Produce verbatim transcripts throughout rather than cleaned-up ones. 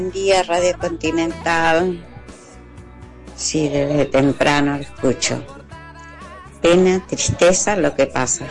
Buen día, Radio Continental. Sí, desde temprano lo escucho. Pena, tristeza, lo que pasa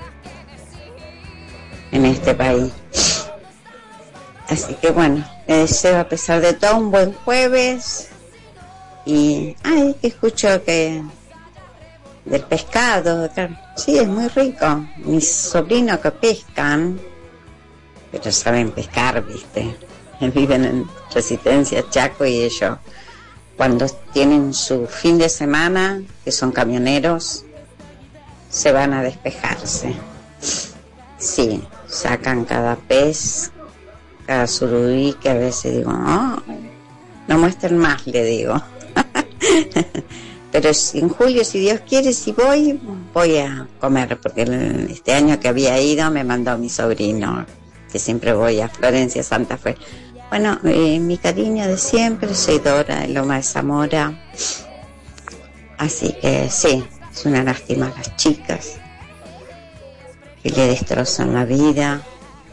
en este país. Así que bueno, les deseo a pesar de todo un buen jueves. Y, ay, que escucho que del pescado, claro. Sí, es muy rico. Mis sobrinos que pescan, pero saben pescar, viste. Viven en Resistencia Chaco y ellos, cuando tienen su fin de semana, que son camioneros, se van a despejarse. Sí, sacan cada pez, cada surubí, que a veces digo, oh, no muestren más, le digo. Pero si en julio, si Dios quiere, si voy, voy a comer, porque este año que había ido me mandó mi sobrino, que siempre voy a Florencia, Santa Fe. Bueno, eh, mi cariño de siempre, soy Dora de Loma de Zamora. Así que sí, es una lástima a las chicas que le destrozan la vida.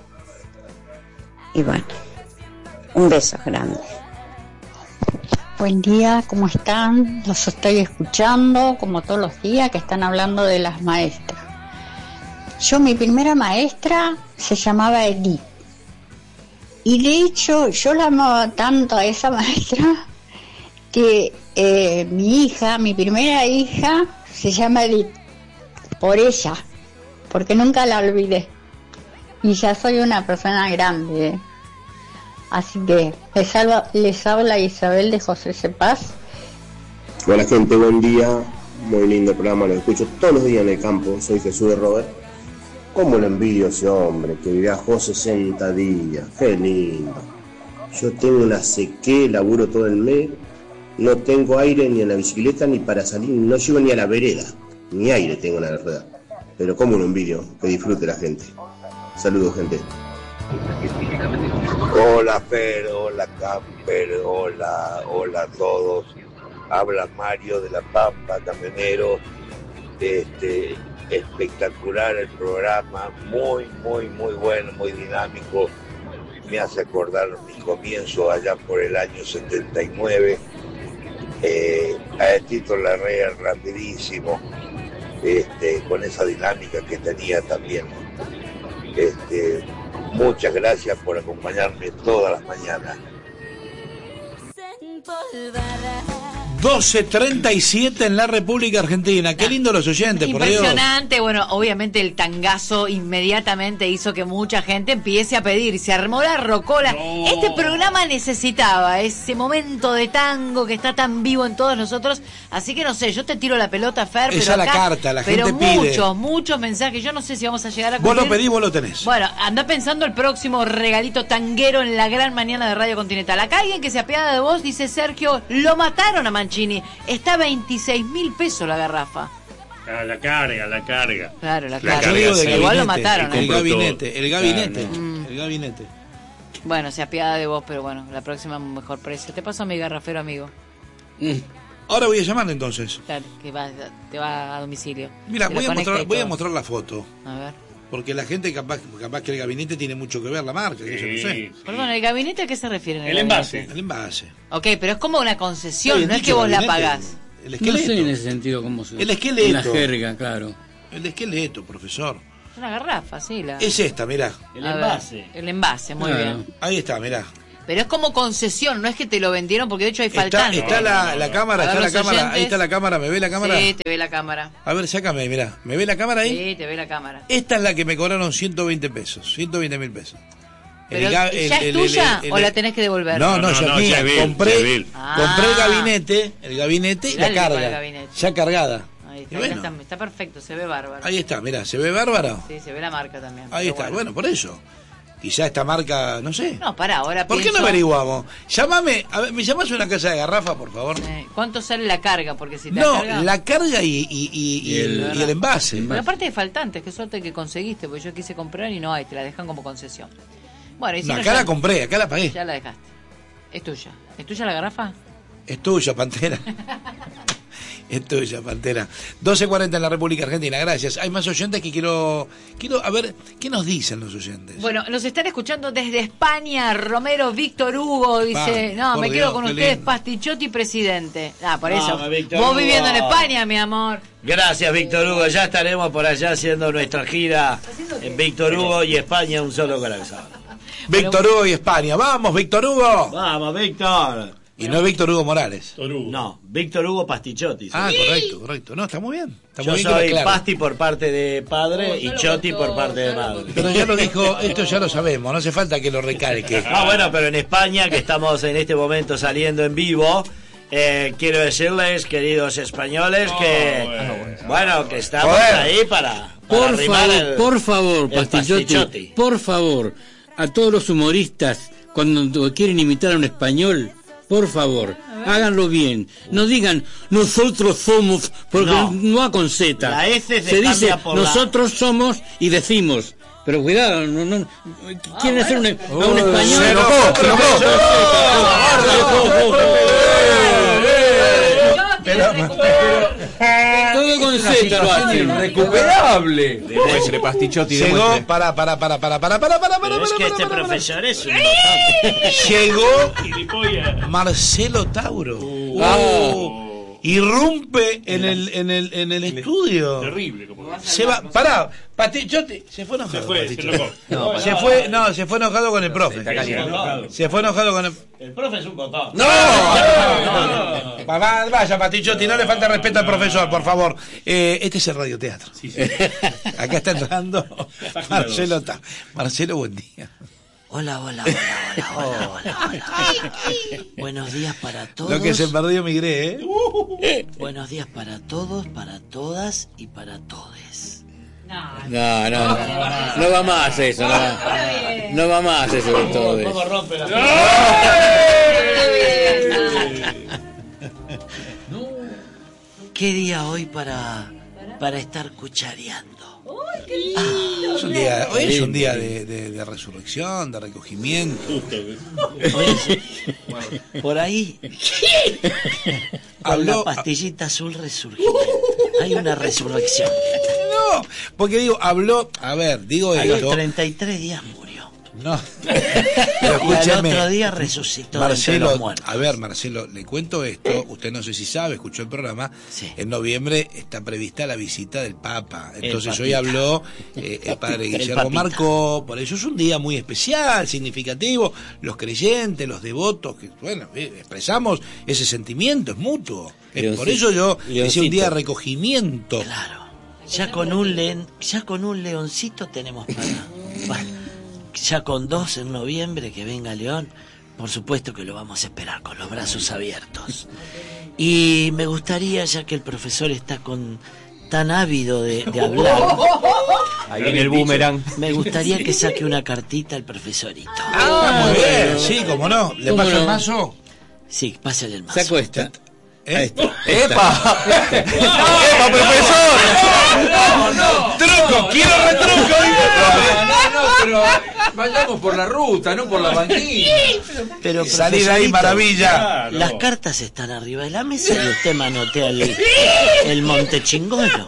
Y bueno, un beso grande. Buen día, ¿cómo están? Los estoy escuchando, como todos los días, que están hablando de las maestras. Yo, mi primera maestra se llamaba Edith. Y de hecho, yo la amaba tanto a esa maestra que eh, mi hija, mi primera hija, se llama Edith. Por ella, porque nunca la olvidé. Y ya soy una persona grande, ¿eh? Así que les habla, les habla Isabel de José Cepaz. Hola gente, buen día. Muy lindo programa, lo escucho todos los días en el campo. Soy Jesús de Robert. ¿Cómo lo envidio a ese hombre que viajó sesenta días? Qué lindo. Yo tengo una sequía, laburo todo el mes. No tengo aire ni en la bicicleta ni para salir. No llego ni a la vereda. Ni aire tengo en la rueda. Pero cómo lo envidio. Que disfrute la gente. Saludos, gente. Hola Fer, hola Camper, hola, hola a todos. Habla Mario de La Pampa, camionero. Este, espectacular el programa, muy, muy, muy bueno, muy dinámico. Me hace acordar mi comienzo allá por el año setenta y nueve. Eh, a Tito Larrea rapidísimo, este, con esa dinámica que tenía también. Este, muchas gracias por acompañarme todas las mañanas. doce treinta y siete en la República Argentina. Qué lindo los oyentes, por Dios. Impresionante. Bueno, obviamente el tangazo inmediatamente hizo que mucha gente empiece a pedir. Se armó la rocola. No. Este programa necesitaba ese momento de tango que está tan vivo en todos nosotros. Así que no sé, yo te tiro la pelota, Fer. Esa pero es la acá, carta, la pero gente pide. muchos, muchos mensajes. Yo no sé si vamos a llegar a cumplir. Vos lo pedís, vos lo tenés. Bueno, anda pensando el próximo regalito tanguero en la gran mañana de Radio Continental. Acá alguien que se apiada de vos, dice Sergio, lo mataron a Mancini. Está a veintiséis mil pesos la garrafa. A la carga, la carga. Claro, la, la carga. carga Sí, igual lo mataron. El, el ¿eh? gabinete, el gabinete, claro, no. el gabinete. Bueno, se apiada de vos, pero bueno, la próxima mejor precio. Te paso a mi garrafero amigo. Mm. Ahora voy a llamar entonces. Claro, que va, te va a domicilio. Mira, voy a, mostrar, voy a mostrar la foto. A ver. Porque la gente capaz, capaz que el gabinete tiene mucho que ver, la marca, que sí, yo no sé. Perdón, ¿el gabinete a qué se refiere? El, el envase. El envase. Ok, pero es como una concesión, no es que vos gabinete, la pagás. El esqueleto. No sé en ese sentido cómo se... El esqueleto. La jerga, claro. El esqueleto, profesor. Es una garrafa, sí. La... Es esta, mirá. El a envase. Ver, el envase, muy claro. bien. Ahí está, mirá. Pero es como concesión, no es que te lo vendieron, porque de hecho hay faltantes. Está, está la, la cámara, está la cámara, oyentes. Ahí está la cámara, ¿me ve la cámara? Sí, te ve la cámara. A ver, sácame, mirá, ¿me ve la cámara ahí? Sí, te ve la cámara. Esta es la que me cobraron ciento veinte pesos, ciento veinte mil pesos. ¿Pero el, ¿ya el, es el, tuya el, el, o la tenés que devolver? No, no, no, yo no, aquí no, Seville, compré, Seville. Ah. compré el gabinete, el gabinete y la carga, gabinete. ya cargada. Ahí está, bueno, está, está perfecto, se ve bárbaro. Ahí está, mirá, ¿se ve bárbaro? Sí, se ve la marca también. Ahí está, bueno. bueno, por eso. Quizá esta marca, no sé. No, para ahora ¿Por pienso... qué no averiguamos? Llámame, a ver, ¿me llamás a una casa de garrafa, por favor? Eh, ¿Cuánto sale la carga? Porque si te No, carga... la carga y, y, y, y, el, y el envase. Pero aparte de faltantes, qué suerte que conseguiste, porque yo quise comprar y no hay, te la dejan como concesión. Bueno, y si no, no, acá ya... la compré, acá la pagué. Ya la dejaste. Es tuya. ¿Es tuya la garrafa? Es tuya, Pantera. Es tuya, Pantera. doce cuarenta en la República Argentina, gracias. Hay más oyentes que quiero... Quiero, a ver, ¿qué nos dicen los oyentes? Bueno, nos están escuchando desde España. Romero Víctor Hugo dice, Va, no, me por quedo Dios, con qué ustedes, lindo. Pastichotti presidente. Ah, por eso. Vamos, Víctor Vos Hugo. viviendo en España, mi amor. Gracias, Víctor Hugo. Ya estaremos por allá haciendo nuestra gira en Víctor Hugo y España, un solo corazón. Víctor Hugo y España. ¡Vamos, Víctor Hugo! Vamos, Víctor. Y no es Víctor Hugo Morales. No, Víctor Hugo Pastichotti. Ah, correcto, correcto. No, está muy bien. Está Yo muy bien que soy lo aclare. Pasti por parte de padre y Chotti por parte de madre. Pero ya lo dijo, esto ya lo sabemos, no hace falta que lo recalque. Ah, bueno, pero en España, que estamos en este momento saliendo en vivo, eh, quiero decirles, queridos españoles, que bueno, que estamos Joder. ahí para, para Por arrimar favor, el- por favor, el Pastichotti, pastichotti. por favor, a todos los humoristas, cuando quieren imitar a un español, por favor, háganlo bien. No digan, nosotros somos, porque No. no, va con Z. La S se se dice, cambia por la- nosotros somos y decimos. Pero cuidado, no, no, quieren hacer un, a un español. Se enojó, se enojó. Todo con Z lo hacen. Irrecuperable. Demuestre, Pastichotti, Llegó, demuestre. para, para, para, para, para, para, para, para, Pero es para, que para, este para, para. profesor es un botón. Llegó Marcelo Tauro. Oh. Irrumpe en el, en el, en el estudio. Terrible, como Se va, pará, Pastichotti, se fue enojado. Se fue, se Pastichotti. enojó. No, se fue, no, se fue enojado con el profe. Se fue enojado con el. El profe es un botón. ¡No! Va- Vaya, Pastichotti, no le falta respeto al profesor, por favor. Eh, este es el radioteatro. Acá está entrando Marcelo. Ta- Marcelo, buen día. Hola, hola, hola, hola, hola, hola, hola. Buenos días para todos. Lo que se perdió migré, ¿eh? Buenos días para todos, para todas y para todes. No, no, no, no va más eso, no va, no va más eso de todo eso. ¿Cómo rompe la ¿Qué día hoy para, para estar cuchareando? Es un día, hoy es un día de, de- de resurrección, de recogimiento. Por ahí, con Habló- la pastillita azul resurgimiento. Hay una resurrección. No, porque digo, habló, a ver, digo A los esto. treinta y tres días murió. No. Pero Y al escúcheme, otro día resucitó entre Marcelo, los muertos. a ver, Marcelo, le cuento esto, usted no sé si sabe, escuchó el programa, Sí. en noviembre está prevista la visita del Papa, entonces papita. hoy habló eh, el padre El Guillermo papita. Marcó, por eso es un día muy especial, significativo, los creyentes, los devotos, que bueno, eh, expresamos ese sentimiento, es mutuo, es Leoncito, por eso yo decía un Leoncito. día de recogimiento. Claro. Ya con un len, ya con un leoncito tenemos para, para- ya con dos en noviembre que venga León, por supuesto que lo vamos a esperar con los brazos abiertos. Y me gustaría, ya que el profesor está con tan ávido de, de hablar, Ahí viene el boomerang. me gustaría que saque una cartita al profesorito. Ah, muy bien, sí, cómo no, le ¿Cómo paso no? el mazo. Sí, pásale el mazo. Saco esta. ¿Eh? Ahí está. ¡Epa! ¡Epa, profesor! No, no. Truco, quiero retruco, dice el profe. No, no, pero vayamos por la ruta, no por la banquina. Pero Salí de ahí, profesorito, maravilla. Las cartas están arriba de la mesa y usted manotea el, el Montechingolo.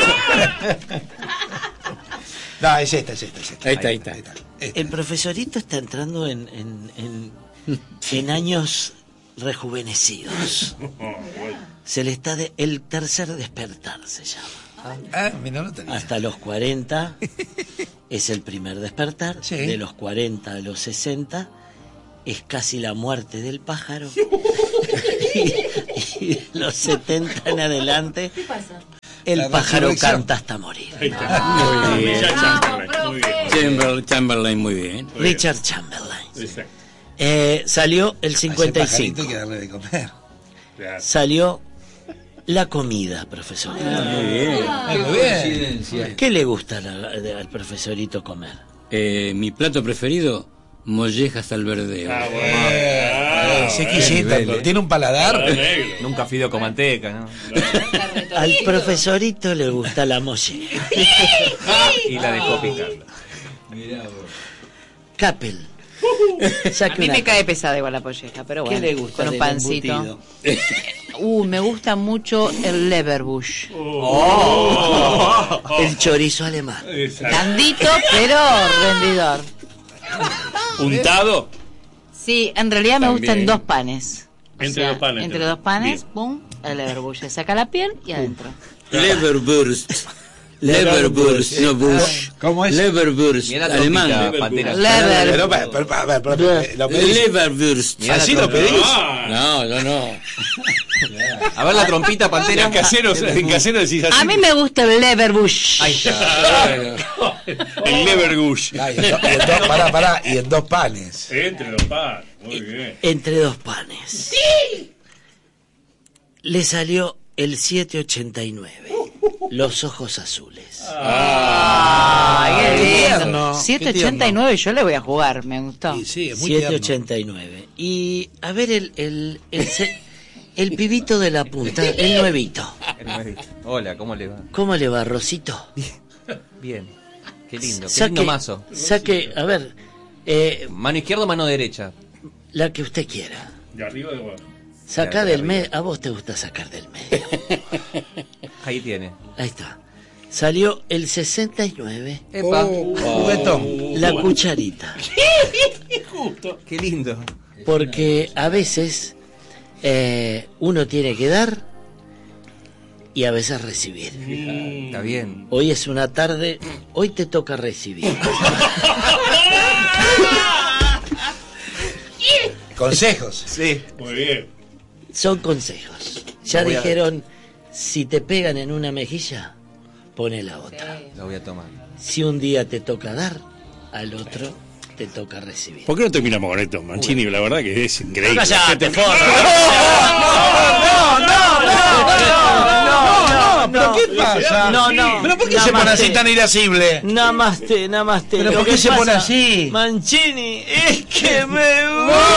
No, es esta, es esta, es esta. Ahí está, ahí está. Esta. El profesorito está entrando en, en, en, en años rejuvenecidos. Se le está de, el tercer despertar se llama. Ah, mira, no tenía. Hasta los cuarenta es el primer despertar. Sí. De los cuarenta a los sesenta es casi la muerte del pájaro. y, y de los setenta en adelante el La pájaro resurrección. canta hasta morir. Ahí está. Muy bien. Richard Chamberlain, muy bien. Chamberlain, Chamberlain, muy bien. Richard Chamberlain. Exacto. Eh, salió el cincuenta y A ese pajarito cinco. hay que darle de comer. Claro. Salió la comida, profesor. Muy bien. Ah, muy bien. Coincidencia. ¿Qué le gusta al, al profesorito comer? Eh, mi plato preferido, mollejas al verdeo. Ah, bueno. Eh, sé que sí, nivel, pero eh. tiene un paladar. Ah, negro. Nunca fideo con manteca, ¿no? Al profesorito le gusta la molleja. Y la dejó picando. Capel. A Saque mí una- me cae pesada igual la polleja, pero ¿Qué bueno, le gusta con un del pancito. embutido? Uh, me gusta mucho el Leverbush. Oh. El chorizo alemán. Blandito, pero rendidor. ¿Untado? Sí, en realidad me También. gustan dos panes. Entre O sea, dos panes. Entre dos panes, pum, el Leverbush. Se saca la piel y adentro. Leverwurst. Leverwurst, no Bush. ¿Cómo es? Leverwurst, Mirá la alemán. trompita, Pantera. Lever. Pero, pero, pero, pero, pero, pero, ¿lo pedís? Leverwurst. Mirá la ¿Así lo pedís? No, no, no. A ver la trompita, Pantera. En casero, en casero decís así. A mí me gusta el Leverbush. Ahí está. El Levergush. Ah, y en dos, y en dos, pará, pará, y en dos panes. Entre los panes. Muy bien. Entre dos panes. Le salió el siete ochenta y nueve. Los ojos azules. Ah, qué lindo. tierno, siete qué ochenta y nueve yo le voy a jugar, me gustó. Sí, sí, es muy siete tierno. ochenta y nueve. Y a ver el el el, se- el pibito de la punta, el nuevito. Hola, ¿cómo le va? ¿Cómo le va, Rosito? Bien. Qué lindo. Qué Saque, lindo mazo. saque, a ver, eh, Mano izquierda o mano derecha. la que usted quiera. De arriba o de abajo. Saca De del arriba. medio. A vos te gusta sacar del medio. Ahí tiene. Ahí está. Salió el sesenta y nueve. Epa. Oh, juguetón. La cucharita. Justo. Qué lindo. Porque a veces eh, uno tiene que dar y a veces recibir. Está bien. Hoy es una tarde, hoy te toca recibir. Consejos. Sí. Muy bien. Son consejos. Ya Voy a- dijeron, si te pegan en una mejilla, pone la otra. La voy a tomar. Si un día te toca dar, al otro te toca recibir. ¿Por qué no terminamos con esto, Mancini? La verdad que es increíble. ¡Cállate, forro! No, no, no, no, ¿pero qué pasa? No, no. ¿Pero por qué se pone así tan irascible? Namaste, namaste. ¿Pero Lo por qué que se pone pasa, así? Mancini, es que me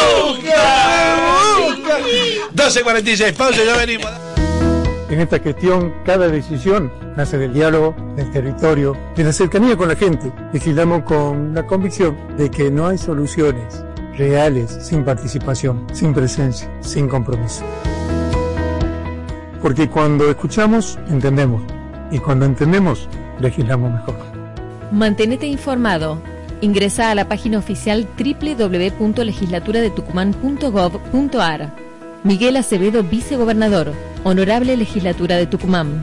busca, doce cuarenta y seis, pausa, ya venimos. En esta gestión, cada decisión nace del diálogo, del territorio, de la cercanía con la gente. Legislamos con la convicción de que no hay soluciones reales sin participación, sin presencia, sin compromiso. Porque cuando escuchamos, entendemos. Y cuando entendemos, legislamos mejor. Mantenete informado. Ingresa a la página oficial doble u doble u doble u punto legislatura de tucumán punto gov punto ar. Miguel Acevedo, vicegobernador. Honorable Legislatura de Tucumán.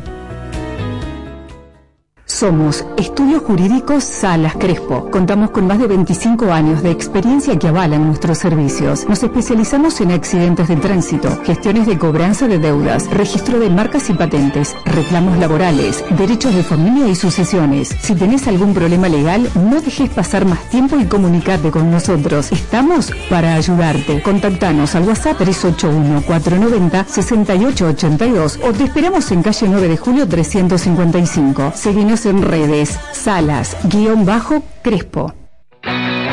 Somos Estudios Jurídicos Salas Crespo. Contamos con más de veinticinco años de experiencia que avalan nuestros servicios. Nos especializamos en accidentes de tránsito, gestiones de cobranza de deudas, registro de marcas y patentes, reclamos laborales, derechos de familia y sucesiones. Si tenés algún problema legal, no dejes pasar más tiempo y comunicate con nosotros. Estamos para ayudarte. Contactanos al WhatsApp tres ocho uno, cuatro nueve cero, seis ocho ocho dos o te esperamos en calle nueve de julio trescientos cincuenta y cinco. Seguinos en redes, Salas, guión bajo, Crespo.